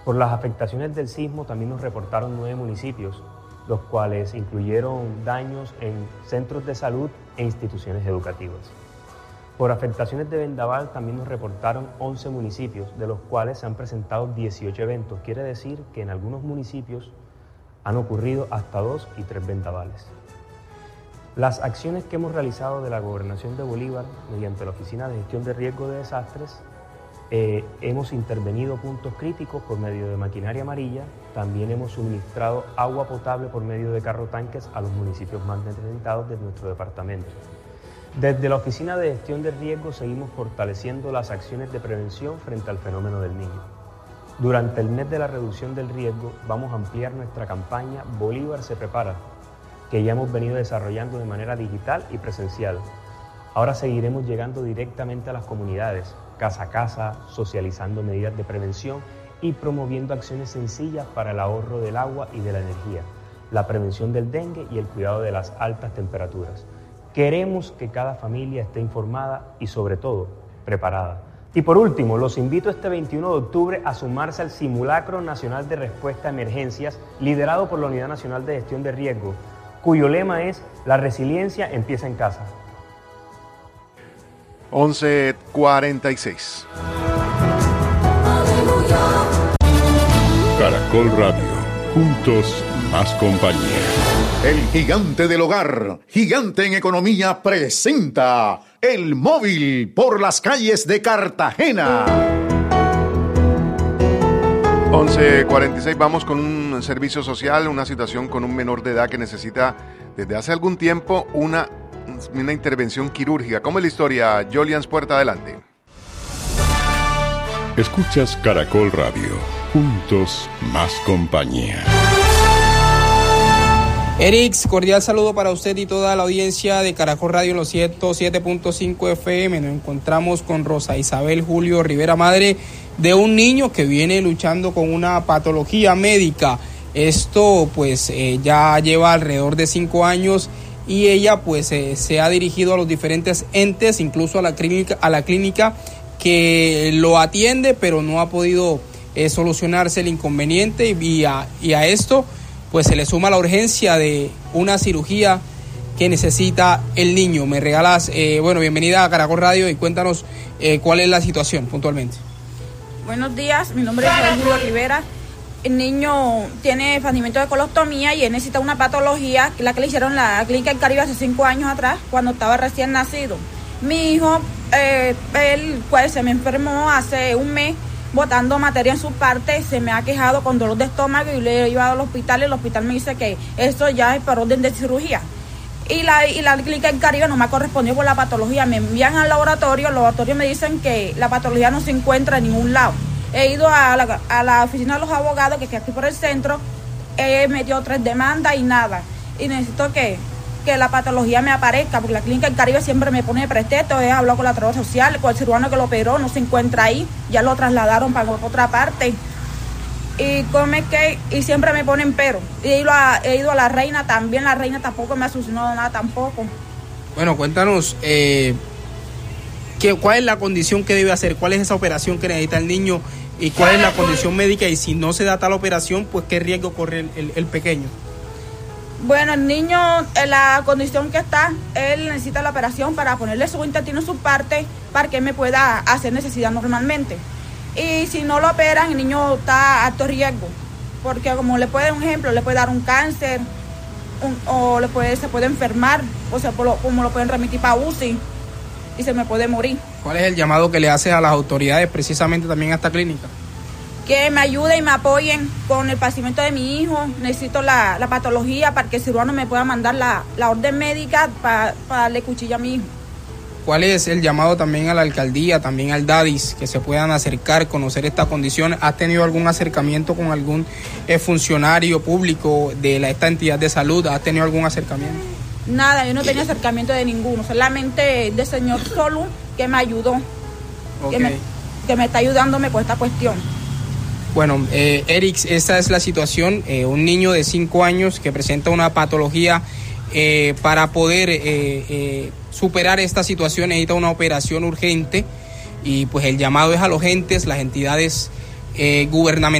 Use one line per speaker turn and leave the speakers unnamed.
Por las afectaciones del sismo también nos reportaron 9 municipios, los cuales incluyeron daños en centros de salud e instituciones educativas. Por afectaciones de vendaval también nos reportaron 11 municipios, de los cuales se han presentado 18 eventos. Quiere decir que en algunos municipios han ocurrido hasta 2 y 3 vendavales. Las acciones que hemos realizado de la Gobernación de Bolívar mediante la Oficina de Gestión de Riesgo de Desastres, hemos intervenido puntos críticos por medio de maquinaria amarilla, también hemos suministrado agua potable por medio de carro-tanques a los municipios más necesitados de nuestro departamento. Desde la Oficina de Gestión de Riesgo seguimos fortaleciendo las acciones de prevención frente al fenómeno del Niño. Durante el mes de la reducción del riesgo vamos a ampliar nuestra campaña Bolívar se prepara, que ya hemos venido desarrollando de manera digital y presencial. Ahora seguiremos llegando directamente a las comunidades, casa a casa, socializando medidas de prevención y promoviendo acciones sencillas para el ahorro del agua y de la energía, la prevención del dengue y el cuidado de las altas temperaturas. Queremos que cada familia esté informada y, sobre todo, preparada. Y por último, los invito este 21 de octubre a sumarse al Simulacro Nacional de Respuesta a Emergencias, liderado por la Unidad Nacional de Gestión de Riesgo, cuyo lema es «La resiliencia empieza en casa».
11:46.
Caracol Radio, juntos más compañía.
El gigante del hogar, gigante en economía, presenta El Móvil por las calles de Cartagena.
11:46, vamos con un servicio social, una situación con un menor de edad que necesita desde hace algún tiempo una intervención quirúrgica. ¿Cómo es la historia? Jolians Puerta, adelante.
Escuchas Caracol Radio, juntos más compañía.
Erix, cordial saludo para usted y toda la audiencia de Caracol Radio en los 107.5 FM. Nos encontramos con Rosa Isabel Julio Rivera, madre de un niño que viene luchando con una patología médica. Esto pues ya lleva alrededor de 5 años y ella pues se ha dirigido a los diferentes entes, incluso a la clínica que lo atiende, pero no ha podido solucionarse el inconveniente y a esto pues se le suma la urgencia de una cirugía que necesita el niño. Me regalas, bienvenida a Caracol Radio y cuéntanos cuál es la situación puntualmente.
Buenos días, mi nombre es Julio Rivera. El niño tiene padecimiento de colostomía y él necesita una patología, la que le hicieron en la clínica del Caribe hace 5 años atrás, cuando estaba recién nacido. Mi hijo, él pues, se me enfermó hace un mes, botando materia en su parte, se me ha quejado con dolor de estómago y le he llevado al hospital y el hospital me dice que esto ya es por orden de cirugía. Y la clínica del Caribe no me ha correspondido con la patología, me envían al laboratorio, los laboratorios me dicen que la patología no se encuentra en ningún lado. He ido a la oficina de los abogados, que está aquí por el centro, he metido 3 demandas y nada. Y necesito que la patología me aparezca, porque la clínica del Caribe siempre me pone de pretexto. He hablado con la trabajadora social, con el cirujano que lo operó, no se encuentra ahí, ya lo trasladaron para otra parte. Y siempre me ponen pero. He ido a la reina también, la reina tampoco me ha solucionado nada tampoco.
Bueno, cuéntanos, ¿cuál es la condición que debe hacer? ¿Cuál es esa operación que necesita el niño? ¿Y cuál es la condición médica? Y si no se da tal operación, pues ¿qué riesgo corre el pequeño?
Bueno, el niño, en la condición que está, él necesita la operación para ponerle su intestino en su parte para que me pueda hacer necesidad normalmente. Y si no lo operan, el niño está a alto riesgo, porque como le puede, un ejemplo, le puede dar un cáncer, se puede enfermar, o sea, como lo pueden remitir para UCI y se me puede morir.
¿Cuál es el llamado que le haces a las autoridades, precisamente también a esta clínica?
Que me ayuden y me apoyen con el padecimiento de mi hijo. Necesito la patología para que el cirujano me pueda mandar la orden médica para darle cuchilla a mi hijo.
¿Cuál es el llamado también a la alcaldía, también al DADIS, que se puedan acercar, conocer esta condición? ¿Has tenido algún acercamiento con algún funcionario público de esta entidad de salud? ¿Has tenido algún acercamiento?
Nada, yo no tenía acercamiento de ninguno, solamente del señor Solu, que me ayudó, okay. que me está ayudándome con esta cuestión.
Bueno, Erix, esta es la situación, un niño de 5 años que presenta una patología. Para poder superar esta situación necesita una operación urgente y pues el llamado es a los entes, las entidades gubernamentales